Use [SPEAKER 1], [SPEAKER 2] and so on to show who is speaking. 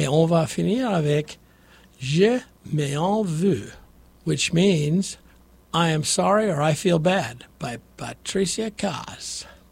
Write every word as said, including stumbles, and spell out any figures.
[SPEAKER 1] Et on va finir avec Je m'en veux, which means I am sorry or I feel bad, by Patricia Cass.